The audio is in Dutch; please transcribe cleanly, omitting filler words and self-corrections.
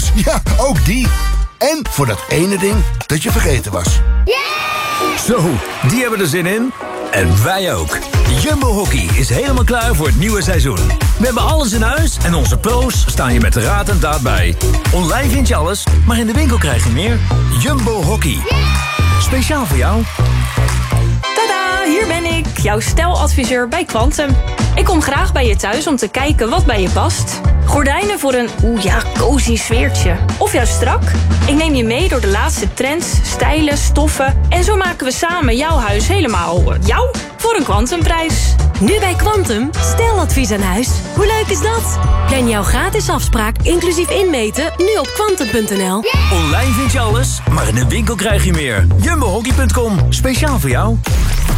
was. Ja, ook die. En voor dat ene ding dat je vergeten was. Zo, die hebben er zin in. En wij ook. Jumbo Hockey is helemaal klaar voor het nieuwe seizoen. We hebben alles in huis en onze pro's staan je met de raad en daad bij. Online vind je alles, maar in de winkel krijg je meer. Jumbo Hockey. Speciaal voor jou. Tada, hier ben ik, jouw stijladviseur bij Quantum. Ik kom graag bij je thuis om te kijken wat bij je past. Gordijnen voor een, cozy sfeertje. Of juist strak? Ik neem je mee door de laatste trends, stijlen, stoffen. En zo maken we samen jouw huis helemaal jou voor een Quantumprijs. Nu bij Quantum, stijladvies aan huis. Hoe leuk is dat? Plan jouw gratis afspraak, inclusief inmeten, nu op quantum.nl. Online vind je alles, maar in de winkel krijg je meer. Jumbohockey.com, speciaal voor jou.